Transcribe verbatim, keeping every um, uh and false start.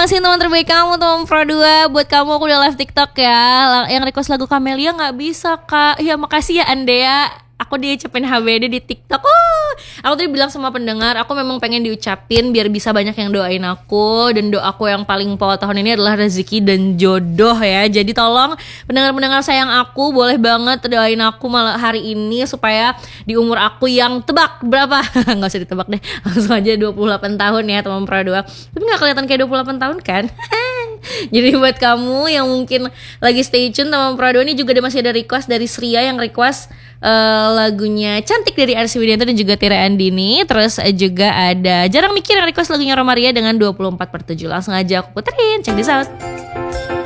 masih teman terbaik kamu, teman Pro dua. Buat kamu aku udah live TikTok ya. Yang request lagu Camelia gak bisa kak. Ya makasih ya Andea. Aku diucapin H B D di TikTok. Oh, aku tadi bilang sama pendengar, aku memang pengen diucapin biar bisa banyak yang doain aku. Dan doaku yang paling pokok tahun ini adalah rezeki dan jodoh ya. Jadi tolong pendengar-pendengar sayang aku, boleh banget doain aku malah hari ini supaya di umur aku yang tebak berapa? Gak usah ditebak deh, langsung aja dua puluh delapan tahun ya teman Pro dua. Tapi gak kelihatan kayak dua puluh delapan tahun kan? Jadi buat kamu yang mungkin lagi stay tune teman Pro dua, ini juga ada, masih ada request dari Sria yang request uh, lagunya Cantik dari Arsy Widianto dan juga Tira Andini. Terus uh, juga ada Jarang Mikir yang request lagunya Romaria dengan dua puluh empat per tujuh. Langsung aja aku puterin, check this out.